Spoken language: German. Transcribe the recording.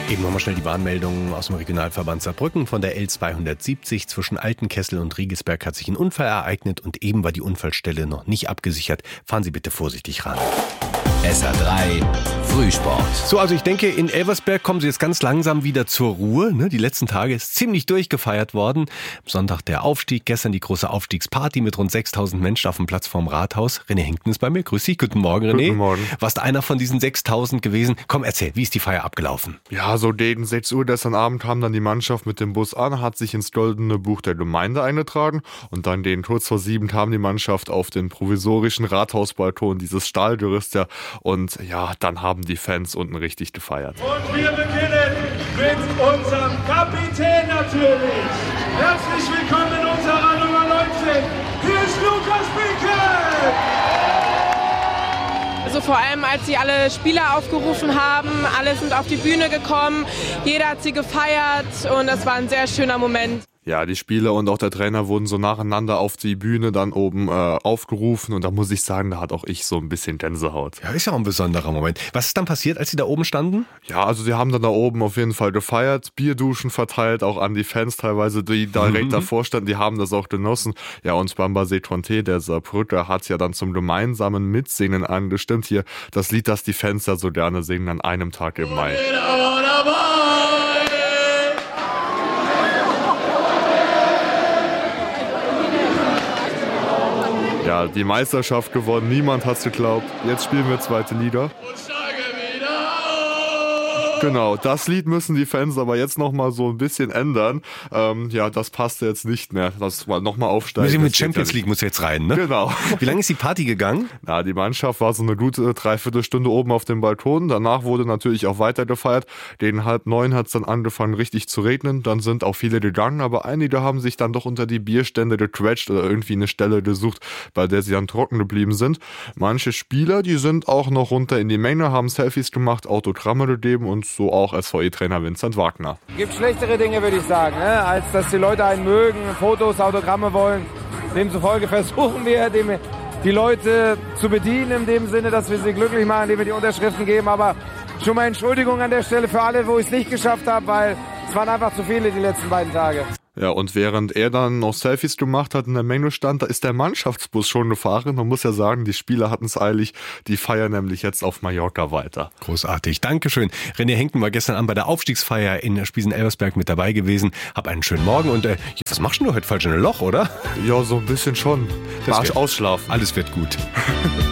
Eben haben wir schnell die Warnmeldungen aus dem Regionalverband Saarbrücken. Von der L270 zwischen Altenkessel und Riegelsberg hat sich ein Unfall ereignet und eben war die Unfallstelle noch nicht abgesichert. Fahren Sie bitte vorsichtig ran. SR3 Frühsport. So, also ich denke, in Elversberg kommen Sie jetzt ganz langsam wieder zur Ruhe. Die letzten Tage ist ziemlich durchgefeiert worden. Am Sonntag der Aufstieg, gestern die große Aufstiegsparty mit rund 6.000 Menschen auf dem Platz vorm Rathaus. René Henkten ist bei mir. Grüß dich. Guten Morgen, René. Guten Morgen. Warst einer von diesen 6.000 gewesen? Komm, erzähl, wie ist die Feier abgelaufen? Ja, so gegen 6 Uhr gestern Abend kam dann die Mannschaft mit dem Bus an, hat sich ins Goldene Buch der Gemeinde eingetragen und dann gegen kurz vor 7 kam die Mannschaft auf den provisorischen Rathausbalkon, dieses Stahlgerüst ja, und ja, dann haben die Fans unten richtig gefeiert. Und wir beginnen mit unserem Kapitän natürlich. Herzlich willkommen in unserer Nummer 19. Hier ist Lukas Binkel. Also vor allem, als sie alle Spieler aufgerufen haben, alle sind auf die Bühne gekommen, jeder hat sie gefeiert und es war ein sehr schöner Moment. Ja, die Spieler und auch der Trainer wurden so nacheinander auf die Bühne dann oben aufgerufen und da muss ich sagen, da hat auch ich so ein bisschen Gänsehaut. Ja, ist ja auch ein besonderer Moment. Was ist dann passiert, als Sie da oben standen? Ja, also sie haben dann da oben auf jeden Fall gefeiert, Bierduschen verteilt, auch an die Fans teilweise, die direkt davor standen, die haben das auch genossen. Ja, und Bambaset Conté, der Saarbrücker, hat ja dann zum gemeinsamen Mitsingen angestimmt. Hier das Lied, das die Fans ja so gerne singen an einem Tag im Mai. Ja, die Meisterschaft gewonnen, niemand hat's geglaubt. Jetzt spielen wir zweite Liga. Genau, das Lied müssen die Fans aber jetzt nochmal so ein bisschen ändern. Ja, das passt jetzt nicht mehr. Das mal nochmal aufsteigen. Mit Champions League muss jetzt rein, ne? Genau. Wie lange ist die Party gegangen? Na, die Mannschaft war so eine gute Dreiviertelstunde oben auf dem Balkon. Danach wurde natürlich auch weiter gefeiert. Gegen 8:30 hat's dann angefangen richtig zu regnen. Dann sind auch viele gegangen, aber einige haben sich dann doch unter die Bierstände gequetscht oder irgendwie eine Stelle gesucht, bei der sie dann trocken geblieben sind. Manche Spieler, die sind auch noch runter in die Menge, haben Selfies gemacht, Autogramme gegeben und so auch SVE-Trainer Vincent Wagner. Gibt schlechtere Dinge, würde ich sagen, ne? Als dass die Leute einen mögen, Fotos, Autogramme wollen. Demzufolge versuchen wir, die Leute zu bedienen, in dem Sinne, dass wir sie glücklich machen, indem wir die Unterschriften geben. Aber schon mal Entschuldigung an der Stelle für alle, wo ich es nicht geschafft habe, weil es waren einfach zu viele die letzten beiden Tage. Ja, und während er dann noch Selfies gemacht hat in der Menge stand, da ist der Mannschaftsbus schon gefahren. Man muss ja sagen, die Spieler hatten es eilig. Die feiern nämlich jetzt auf Mallorca weiter. Großartig, Dankeschön. René Henkten war gestern Abend bei der Aufstiegsfeier in Spiesen-Elversberg mit dabei gewesen. Hab einen schönen Morgen und was machst du heute? Falsch in ein Loch, oder? Ja, so ein bisschen schon. Ausschlafen. Alles wird gut.